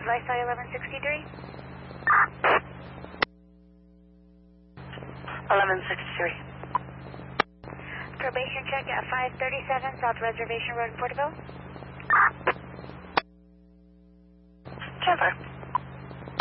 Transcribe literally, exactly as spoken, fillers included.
Viceroy eleven sixty-three. eleven sixty-three. Probation check at five thirty-seven South Reservation Road in Porterville. Transfer.